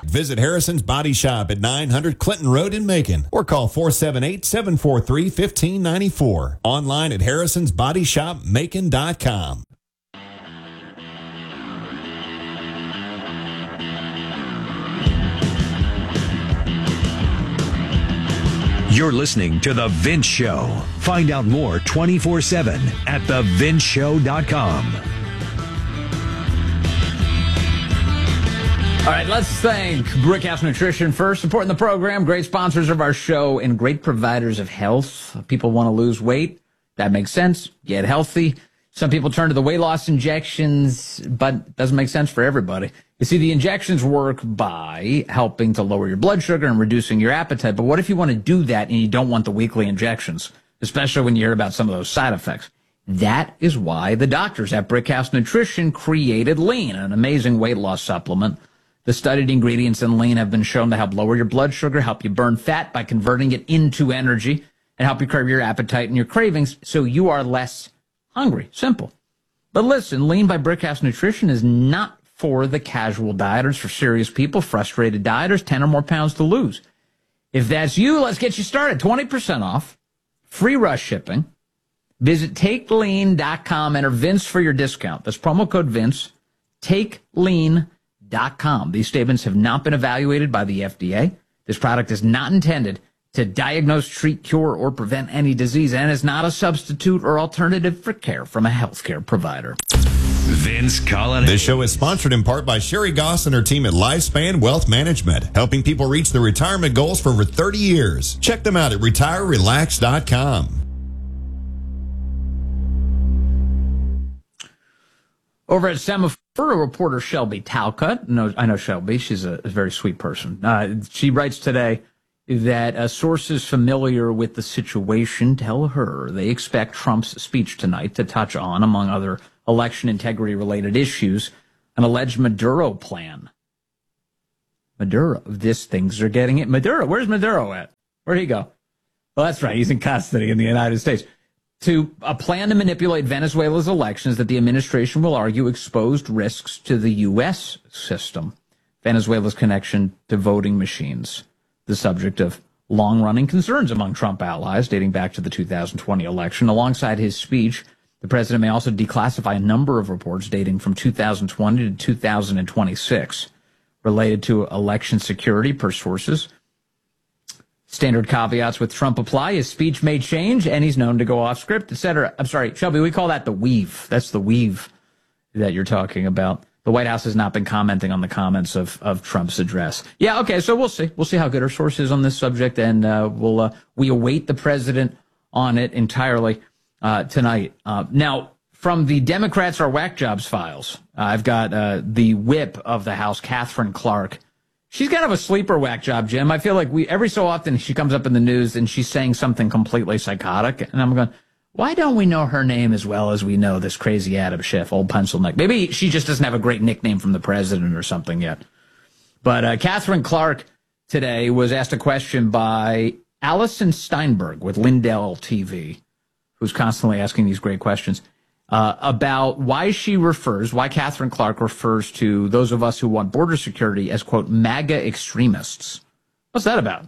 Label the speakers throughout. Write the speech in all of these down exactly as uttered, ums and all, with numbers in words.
Speaker 1: Visit Harrison's Body Shop at nine hundred Clinton Road in Macon or call four seven eight, seven four three, one five nine four. Online at harrisons body shop macon dot com.
Speaker 2: You're listening to The Vince Show. Find out more twenty-four seven at the vince show dot com.
Speaker 3: All right, let's thank Brickhouse Nutrition for supporting the program. Great sponsors of our show and great providers of health. People want to lose weight. That makes sense. Get healthy. Some people turn to the weight loss injections, but it doesn't make sense for everybody. You see, the injections work by helping to lower your blood sugar and reducing your appetite. But what if you want to do that and you don't want the weekly injections, especially when you hear about some of those side effects? That is why the doctors at Brickhouse Nutrition created Lean, an amazing weight loss supplement. The studied ingredients in Lean have been shown to help lower your blood sugar, help you burn fat by converting it into energy, and help you curb your appetite and your cravings so you are less hungry. Simple. But listen, Lean by Brickhouse Nutrition is not for the casual dieters, for serious people, frustrated dieters, ten or more pounds to lose. If that's you, let's get you started. twenty percent off, free rush shipping. Visit take lean dot com, enter Vince for your discount. That's promo code Vince, take lean dot com. These statements have not been evaluated by the F D A. This product is not intended to diagnose, treat, cure, or prevent any disease, and is not a substitute or alternative for care from a healthcare provider.
Speaker 2: Vince Collins.
Speaker 1: This show is sponsored in part by Sherry Goss and her team at Lifespan Wealth Management, helping people reach their retirement goals for over thirty years. Check them out at retire relax dot com.
Speaker 3: Over at Semaphore, reporter Shelby Talcott, no, I know Shelby, she's a, a very sweet person. Uh, she writes today that uh, sources familiar with the situation tell her they expect Trump's speech tonight to touch on, among other election integrity-related issues, an alleged Maduro plan. Maduro, this things are getting it. Maduro, where's Maduro at? Where'd he go? Well, that's right, he's in custody in the United States. To a plan to manipulate Venezuela's elections that the administration will argue exposed risks to the U S system. Venezuela's connection to voting machines, the subject of long-running concerns among Trump allies dating back to the two thousand twenty election. Alongside his speech, the president may also declassify a number of reports dating from two thousand twenty to two thousand twenty-six related to election security per sources. Standard caveats with Trump apply. His speech may change, and he's known to go off script, et cetera. I'm sorry, Shelby, we call that the weave. That's the weave that you're talking about. The White House has not been commenting on the comments of, of Trump's address. Yeah, okay, so we'll see. We'll see how good our source is on this subject, and uh, we'll uh, we await the president on it entirely uh, tonight. Uh, now, from the Democrats are whack jobs files, uh, I've got uh, the whip of the House, Catherine Clark. She's kind of a sleeper whack job, Jim. I feel like we every so often she comes up in the news and she's saying something completely psychotic. And I'm going, why don't we know her name as well as we know this crazy Adam Schiff, old pencil neck? Maybe she just doesn't have a great nickname from the president or something yet. But uh, Catherine Clark today was asked a question by Allison Steinberg with Lindell T V, who's constantly asking these great questions. Uh, about why she refers, why Catherine Clark refers to those of us who want border security as, quote, MAGA extremists. What's that about?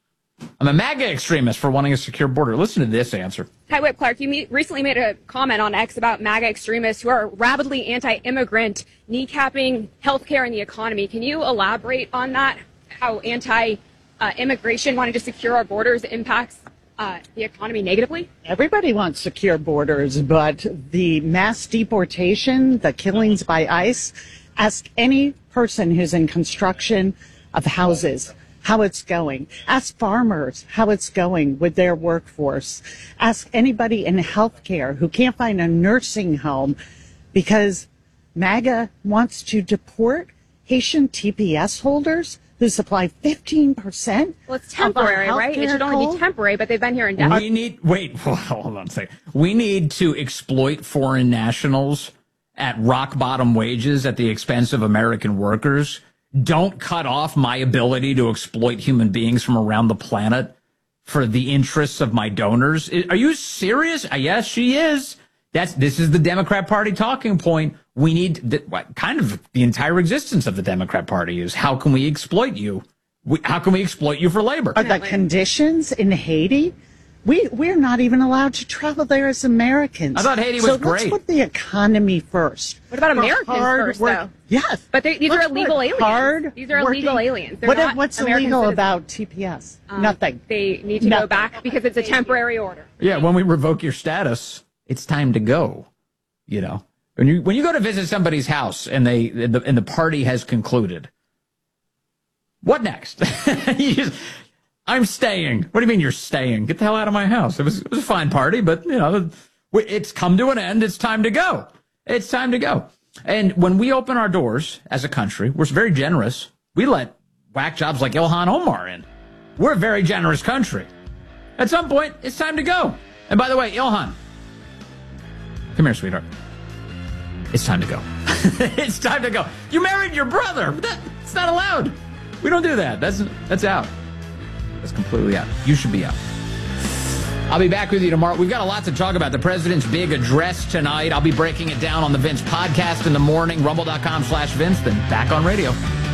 Speaker 3: I'm a MAGA extremist for wanting a secure border. Listen to this answer.
Speaker 4: Hi, Whip Clark. You me- recently made a comment on X about MAGA extremists who are rabidly anti-immigrant, kneecapping healthcare and the economy. Can you elaborate on that, how anti-immigration, uh, wanting to secure our borders impacts Uh, the economy negatively?
Speaker 5: Everybody wants secure borders, but the mass deportation, the killings by ICE, ask any person who's in construction of houses how it's going. Ask farmers how it's going with their workforce. Ask anybody in healthcare who can't find a nursing home because MAGA wants to deport Haitian T P S holders who supply fifteen percent.
Speaker 4: Well, it's temporary, right? It should only
Speaker 5: code.
Speaker 4: be temporary, but they've been here indefinitely.
Speaker 3: We need, wait, hold on a second. We need to exploit foreign nationals at rock bottom wages at the expense of American workers. Don't cut off my ability to exploit human beings from around the planet for the interests of my donors. Are you serious? Yes, she is. That's, this is the Democrat Party talking point. We need the, what, kind of the entire existence of the Democrat Party is how can we exploit you? We, how can we exploit you for labor?
Speaker 5: Are the conditions in Haiti? We, we're not even allowed to travel there as Americans.
Speaker 3: I thought Haiti was
Speaker 5: so
Speaker 3: great.
Speaker 5: So let's put the economy first.
Speaker 4: What about Americans first,
Speaker 5: work,
Speaker 4: though?
Speaker 5: Yes.
Speaker 4: But they, these
Speaker 5: let's
Speaker 4: are illegal aliens.
Speaker 5: Hard
Speaker 4: these are illegal
Speaker 5: working.
Speaker 4: aliens. They're
Speaker 5: What,
Speaker 4: not
Speaker 5: what's
Speaker 4: American
Speaker 5: illegal
Speaker 4: citizens.
Speaker 5: about T P S?
Speaker 4: Um,
Speaker 5: Nothing.
Speaker 4: They need to
Speaker 5: Nothing.
Speaker 4: go back because it's a temporary order.
Speaker 3: Yeah, when we revoke your status, it's time to go. You know, when you when you go to visit somebody's house and they and the, and the party has concluded, what next? you just, I'm staying. What do you mean you're staying? Get the hell out of my house. It was it was a fine party, but you know, it's come to an end. It's time to go. It's time to go. And when we open our doors as a country, we're very generous. We let whack jobs like Ilhan Omar in. We're a very generous country. At some point, it's time to go. And by the way, Ilhan, come here, sweetheart. It's time to go. It's time to go. You married your brother. That, it's not allowed. We don't do that. That's that's out. That's completely out. You should be out. I'll be back with you tomorrow. We've got a lot to talk about. The president's big address tonight. I'll be breaking it down on the Vince podcast in the morning, rumble.com slash Vince, then back on radio.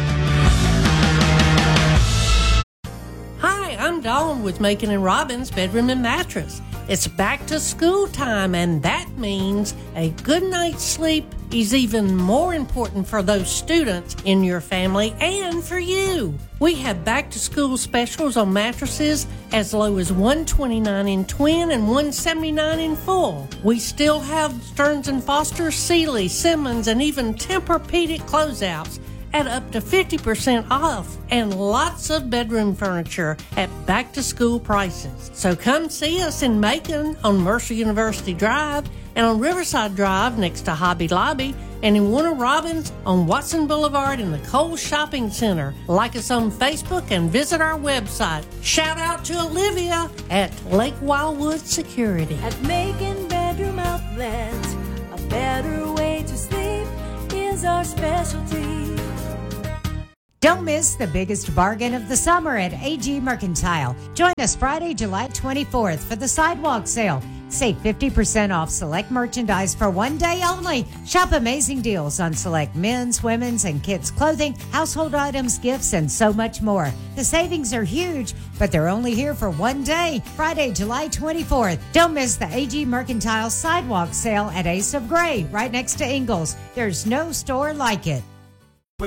Speaker 6: Hi, I'm Dawn with Macon and Robbins Bedroom and Mattress. It's back to school time, and that means a good night's sleep is even more important for those students in your family and for you. We have back to school specials on mattresses as low as one hundred twenty-nine dollars in twin and one hundred seventy-nine dollars in full. We still have Stearns and Foster, Sealy, Simmons, and even Tempur-Pedic closeouts at up to fifty percent off, and lots of bedroom furniture at back-to-school prices. So come see us in Macon on Mercer University Drive and on Riverside Drive next to Hobby Lobby, and in Warner Robins on Watson Boulevard in the Kohl's Shopping Center. Like us on Facebook and visit our website. Shout out to Olivia at Lake Wildwood Security.
Speaker 7: At Macon Bedroom Outlets, a better way to sleep is our specialty.
Speaker 8: Don't miss the biggest bargain of the summer at A G Mercantile. Join us Friday, July twenty-fourth for the sidewalk sale. Save fifty percent off select merchandise for one day only. Shop amazing deals on select men's, women's, and kids' clothing, household items, gifts, and so much more. The savings are huge, but they're only here for one day, Friday, July twenty-fourth. Don't miss the A G Mercantile sidewalk sale at Ace of Gray, right next to Ingles. There's no store like it.